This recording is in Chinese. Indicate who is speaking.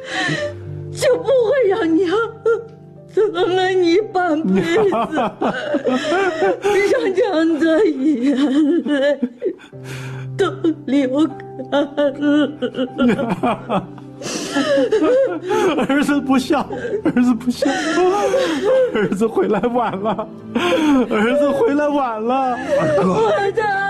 Speaker 1: 就不会让娘疼了你半辈子，让娘的眼泪都流干了。
Speaker 2: 儿子不孝，儿子不孝，儿子回来晚了，儿子回来晚了，
Speaker 1: 我的